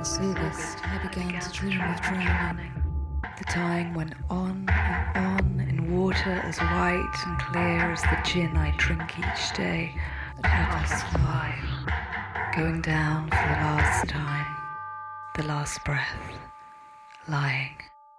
Since August, I began to dream of drowning. The time went on and on in water as white and clear as the gin I drink each day at 5:30, going down for the last time, the last breath, lying.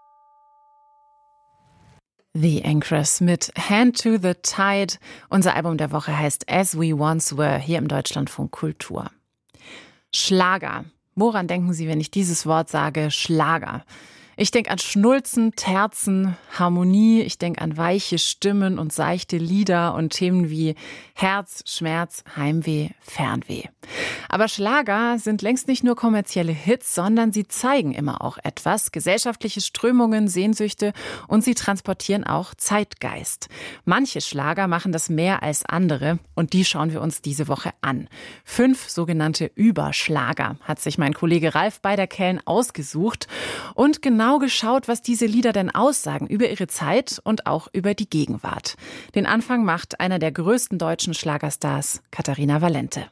The Anchors mit Hand to the Tide. Unser Album der Woche heißt As We Once Were, hier im Deutschlandfunk Kultur. Schlager. Woran denken Sie, wenn ich dieses Wort sage? Schlager. Ich denke an Schnulzen, Terzen, Harmonie. Ich denke an weiche Stimmen und seichte Lieder und Themen wie Herz, Schmerz, Heimweh, Fernweh. Aber Schlager sind längst nicht nur kommerzielle Hits, sondern sie zeigen immer auch etwas, gesellschaftliche Strömungen, Sehnsüchte und sie transportieren auch Zeitgeist. Manche Schlager machen das mehr als andere und die schauen wir uns diese Woche an. 5 sogenannte Überschlager hat sich mein Kollege Ralf Beiderkellen ausgesucht und genau geschaut, was diese Lieder denn aussagen über ihre Zeit und auch über die Gegenwart. Den Anfang macht einer der größten deutschen Schlagerstars, Katharina Valente.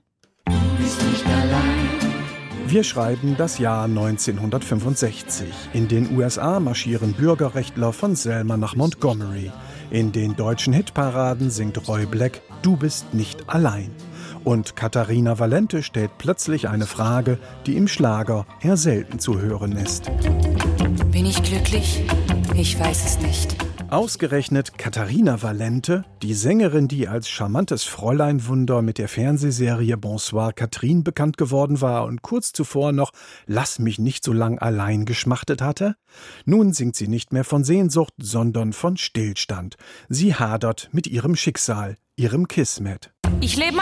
Wir schreiben das Jahr 1965. In den USA marschieren Bürgerrechtler von Selma nach Montgomery. In den deutschen Hitparaden singt Roy Black »Du bist nicht allein«. Und Katharina Valente stellt plötzlich eine Frage, die im Schlager eher selten zu hören ist. Bin ich glücklich? Ich weiß es nicht. Ausgerechnet Katharina Valente, die Sängerin, die als charmantes Fräuleinwunder mit der Fernsehserie Bonsoir Catherine bekannt geworden war und kurz zuvor noch »Lass mich nicht so lang allein« geschmachtet hatte? Nun singt sie nicht mehr von Sehnsucht, sondern von Stillstand. Sie hadert mit ihrem Schicksal, ihrem Kismet. Ich lebe